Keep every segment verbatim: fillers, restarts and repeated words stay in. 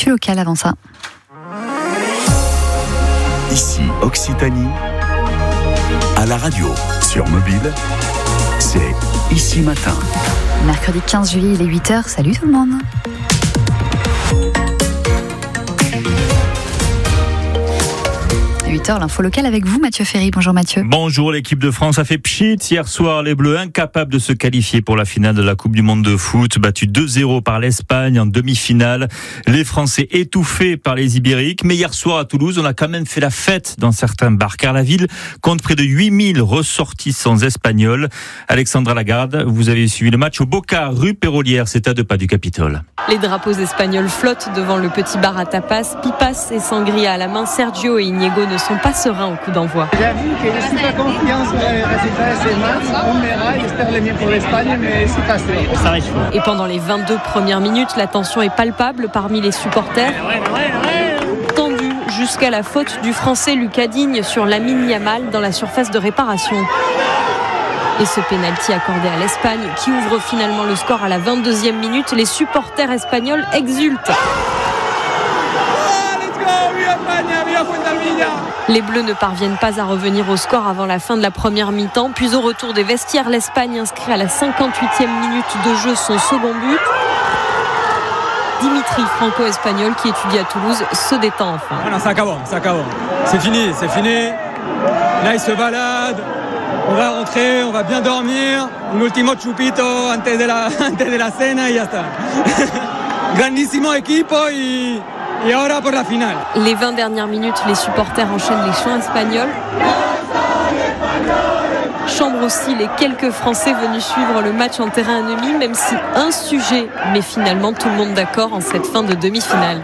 l'actu locale avant ça. Ici Occitanie, à la radio, sur mobile, c'est Ici Matin. Mercredi quinze juillet, il est huit heures. Salut tout le monde. huit heures, l'info locale avec vous, Mathieu Ferry. Bonjour Mathieu. Bonjour, l'équipe de France a fait pchit hier soir. Les Bleus incapables de se qualifier pour la finale de la Coupe du Monde de foot, battus deux zéro par l'Espagne en demi-finale. Les Français étouffés par les Ibériques. Mais hier soir à Toulouse, on a quand même fait la fête dans certains bars, car la ville compte près de huit mille ressortissants espagnols. Alexandra Lagarde, vous avez suivi le match au Boca, rue Pérolière, c'est à deux pas du Capitole. Les drapeaux espagnols flottent devant le petit bar à tapas, pipas et sangria à la main. Sergio et Inigo ne sont pas sereins au coup d'envoi. J'avoue que je suis pas confiant sur les résultats de ces matchs. On verra, j'espère le mieux pour l'Espagne, mais c'est pas sûr. Ça arrive. Et pendant les vingt-deux premières minutes, la tension est palpable parmi les supporters. Tendue jusqu'à la faute du Français Lucas Digne sur Lamine Yamal dans la surface de réparation. Et ce pénalty accordé à l'Espagne qui ouvre finalement le score à la vingt-deuxième minute. Les supporters espagnols exultent. Les Bleus ne parviennent pas à revenir au score avant la fin de la première mi-temps. Puis au retour des vestiaires, l'Espagne inscrit à la cinquante-huitième minute de jeu son second but. Dimitri, franco-espagnol qui étudie à Toulouse, se détend enfin. Ah non, ça acabó, ça acabó. C'est fini, c'est fini. Là, il se balade. On va rentrer, on va bien dormir. Un ultimo chupito antes de la, antes de la cena y ya está. Grandissimo equipo y... Et ahora pour la finale. Les vingt dernières minutes, les supporters enchaînent les chants espagnols. Chambre aussi les quelques Français venus suivre le match en terrain ennemi, même si un sujet met finalement tout le monde d'accord en cette fin de demi-finale.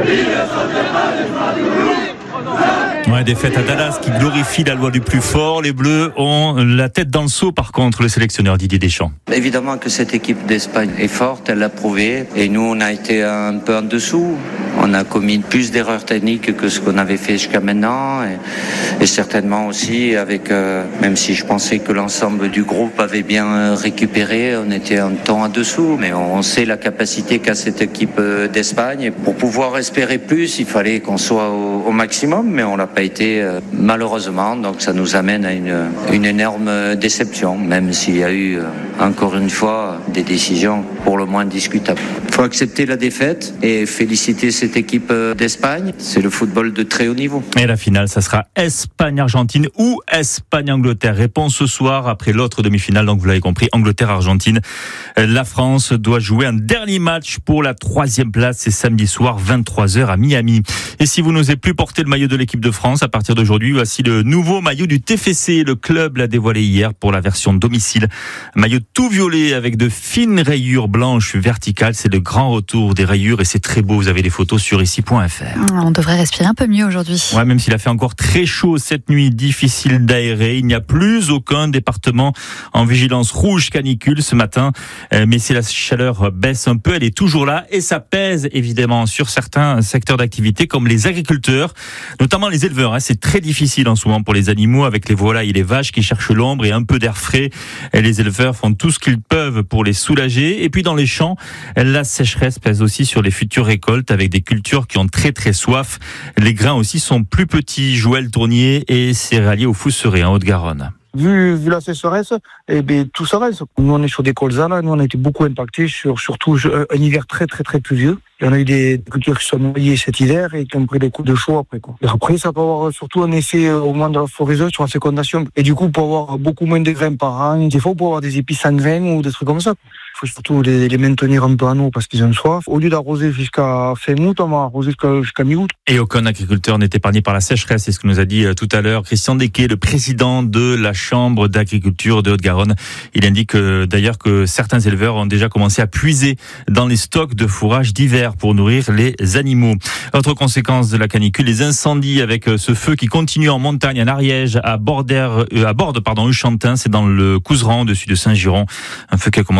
Ouais, défaite à Dallas qui glorifie la loi du plus fort. Les Bleus ont la tête dans le seau, par contre, le sélectionneur Didier Deschamps. Évidemment que cette équipe d'Espagne est forte, elle l'a prouvé. Et nous, on a été un peu en dessous. On a commis plus d'erreurs techniques que ce qu'on avait fait jusqu'à maintenant. Et, et certainement aussi, avec, euh, même si je pensais que l'ensemble du groupe avait bien récupéré, on était un temps en dessous. Mais on sait la capacité qu'a cette équipe d'Espagne. Et pour pouvoir espérer plus, il fallait qu'on soit au, au maximum. Mais on l'a pas été euh, malheureusement, donc ça nous amène à une, une énorme déception, même s'il y a eu euh, encore une fois des décisions pour le moins discutables. Il faut accepter la défaite et féliciter cette équipe d'Espagne. C'est le football de très haut niveau. Et la finale, ça sera Espagne-Argentine ou Espagne-Angleterre. Réponse ce soir après l'autre demi-finale, donc vous l'avez compris, Angleterre-Argentine. La France doit jouer un dernier match pour la troisième place, c'est samedi soir, vingt-trois heures à Miami. Et si vous n'osez plus porter le maillot de l'équipe de France, à partir d'aujourd'hui, voici le nouveau maillot du T F C. Le club l'a dévoilé hier pour la version domicile. Un maillot tout violet avec de fines rayures blanches verticales. C'est le grand retour des rayures et c'est très beau. Vous avez les photos sur ici point f r. On devrait respirer un peu mieux aujourd'hui. Ouais, même s'il a fait encore très chaud cette nuit, difficile d'aérer. Il n'y a plus aucun département en vigilance rouge canicule ce matin. Mais si la chaleur baisse un peu, elle est toujours là et ça pèse évidemment sur certains secteurs d'activité comme les agriculteurs, notamment les éleveurs. C'est très difficile en ce moment pour les animaux avec les volailles et les vaches qui cherchent l'ombre et un peu d'air frais. Et les éleveurs font tout ce qu'ils peuvent pour les soulager. Et puis dans les champs, la sécheresse pèse aussi sur les futures récoltes avec des cultures qui ont très très soif. Les grains aussi sont plus petits. Joël Tournier et céréalier au Fousseret en Haute-Garonne. Vu, vu la sécheresse, eh ben, tout s'arrête. Nous, on est sur des colzas, là. Nous, on a été beaucoup impactés sur, surtout, un hiver très, très, très pluvieux. Et on a eu des cultures qui sont noyées cet hiver et qui ont pris des coups de chaud après, quoi. Et après, ça peut avoir surtout un effet, au moins de la floraison, sur la fécondation. Et du coup, pour avoir beaucoup moins de grains par an, des fois, pour avoir des épis sans grains ou des trucs comme ça. Il faut surtout les, les maintenir un peu à nous parce qu'ils ont soif. Au lieu d'arroser jusqu'à fin août, on va arroser jusqu'à, jusqu'à mi-août. Et aucun agriculteur n'est épargné par la sécheresse. C'est ce que nous a dit tout à l'heure Christian Desquet, le président de la Chambre d'agriculture de Haute-Garonne. Il indique d'ailleurs que certains éleveurs ont déjà commencé à puiser dans les stocks de fourrage d'hiver pour nourrir les animaux. Autre conséquence de la canicule, les incendies avec ce feu qui continue en montagne, en Ariège, à Bordère, à Borde, pardon, Huchantin, c'est dans le Couserans, au-dessus de Saint-Giron. Un feu qui a commencé vendredi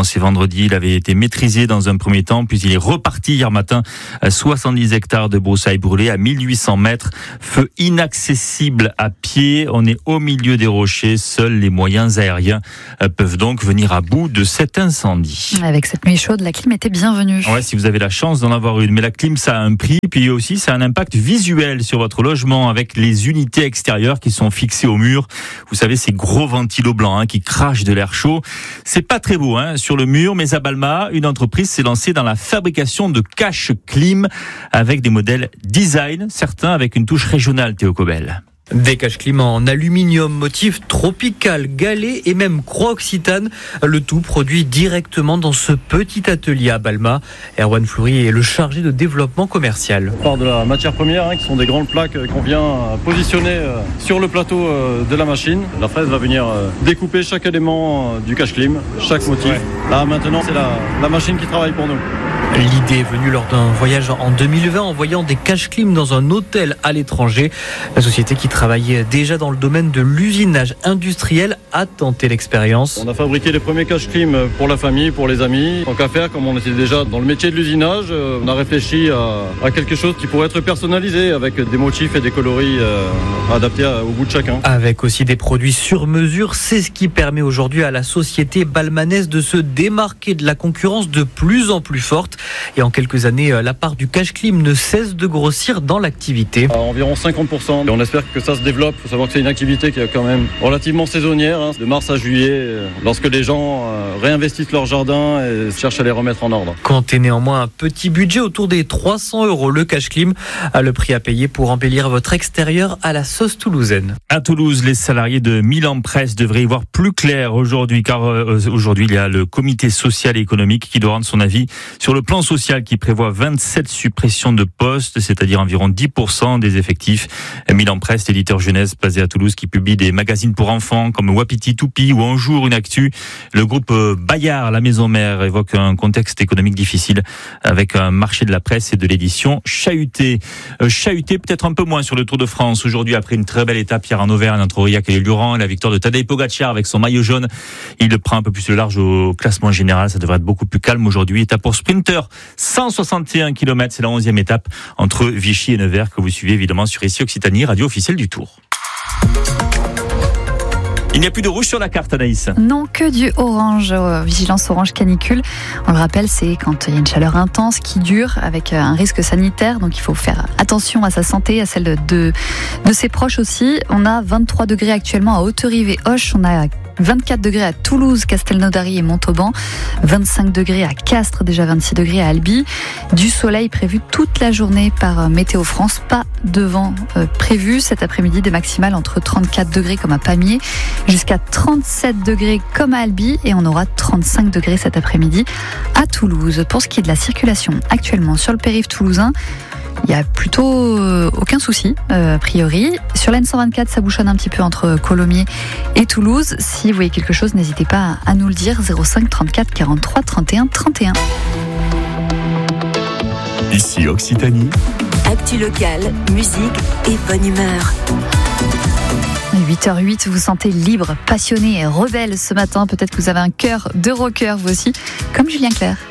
vendredi. Il avait été maîtrisé dans un premier temps, puis il est reparti hier matin. soixante-dix hectares de broussailles brûlées à mille huit cents mètres. Feu inaccessible à pied. On est au milieu des rochers. Seuls les moyens aériens peuvent donc venir à bout de cet incendie. Avec cette nuit chaude, la clim était bienvenue. Ouais, si vous avez la chance d'en avoir une. Mais la clim, ça a un prix. Puis aussi, ça a un impact visuel sur votre logement avec les unités extérieures qui sont fixées au mur. Vous savez, ces gros ventilos blancs hein, qui crachent de l'air chaud. C'est pas très beau hein, sur le mur, mais à Balma, une entreprise s'est lancée dans la fabrication de caches clim avec des modèles design, certains avec une touche régionale, Théo Cobel. Des caches-clim en aluminium, motif tropical, galet et même croix occitane. Le tout produit directement dans ce petit atelier à Balma. Erwan Fleury est le chargé de développement commercial. On part de la matière première, hein, qui sont des grandes plaques qu'on vient positionner euh, sur le plateau euh, de la machine. La fraise va venir euh, découper chaque élément euh, du cache-clim, chaque motif. Ouais. Là maintenant c'est la, la machine qui travaille pour nous. L'idée est venue lors d'un voyage en deux mille vingt en voyant des caches-clim dans un hôtel à l'étranger. La société qui travaillait déjà dans le domaine de l'usinage industriel a tenté l'expérience. On a fabriqué les premiers caches-clim pour la famille, pour les amis. Tant qu'à faire, comme on était déjà dans le métier de l'usinage, on a réfléchi à, à quelque chose qui pourrait être personnalisé avec des motifs et des coloris euh, adaptés à, au goût de chacun. Avec aussi des produits sur mesure, c'est ce qui permet aujourd'hui à la société balmanaise de se démarquer de la concurrence de plus en plus forte. Et en quelques années, la part du cache-clim ne cesse de grossir dans l'activité. À environ cinquante pour cent. Et on espère que ça se développe. Il faut savoir que c'est une activité qui est quand même relativement saisonnière, hein, de mars à juillet, lorsque les gens réinvestissent leur jardin et cherchent à les remettre en ordre. Comptez néanmoins un petit budget autour des trois cents euros le cache-clim, le prix à payer pour embellir votre extérieur à la sauce toulousaine. À Toulouse, les salariés de Milan Presse devraient y voir plus clair aujourd'hui, car euh, aujourd'hui il y a le comité social et économique qui doit rendre son avis sur le plan social qui prévoit vingt-sept suppressions de postes, c'est-à-dire environ dix pour cent des effectifs. Milan Presse, l'éditeur jeunesse basé à Toulouse qui publie des magazines pour enfants comme Wapiti Toupi ou Un jour une actu. Le groupe Bayard, la maison mère, évoque un contexte économique difficile avec un marché de la presse et de l'édition chahuté. Euh, chahuté peut-être un peu moins sur le Tour de France. Aujourd'hui, après une très belle étape hier en Auvergne entre Aurillac et les Lurans, la victoire de Tadej Pogacar avec son maillot jaune. Il prend un peu plus le large au classement général. Ça devrait être beaucoup plus calme aujourd'hui. Étape pour sprinter. cent soixante et un kilomètres, c'est la onzième étape entre Vichy et Nevers que vous suivez évidemment sur Ici Occitanie, radio officielle du Tour. Il n'y a plus de rouge sur la carte, Anaïs. Non, que du orange, euh, vigilance orange canicule. On le rappelle, c'est quand il y a une chaleur intense qui dure avec un risque sanitaire. Donc il faut faire attention à sa santé, à celle de, de, de ses proches aussi. On a vingt-trois degrés actuellement à Haute-Rive et Auch. On a vingt-quatre degrés à Toulouse, Castelnaudary et Montauban, vingt-cinq degrés à Castres, déjà vingt-six degrés à Albi. Du soleil prévu toute la journée par Météo France, pas de vent euh, prévu. Cet après-midi, des maximales entre trente-quatre degrés comme à Pamiers, jusqu'à trente-sept degrés comme à Albi, et on aura trente-cinq degrés cet après-midi à Toulouse. Pour ce qui est de la circulation, actuellement sur le périph' toulousain, il n'y a plutôt euh, aucun souci, euh, a priori. Sur l'N cent vingt-quatre, ça bouchonne un petit peu entre Colomiers et Toulouse. Si vous voyez quelque chose, n'hésitez pas à nous le dire. zéro cinq trente-quatre quarante-trois trente et un trente et un. Ici Occitanie. Actu locale, musique et bonne humeur. huit heures huit, vous vous sentez libre, passionné et rebelle ce matin. Peut-être que vous avez un cœur de rocker, vous aussi, comme Julien Clerc.